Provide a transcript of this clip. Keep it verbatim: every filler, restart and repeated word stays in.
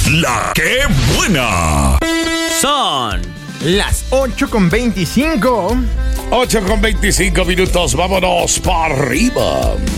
la que buena. Son las ocho con veinticinco. ocho con veinticinco minutos, vámonos para arriba.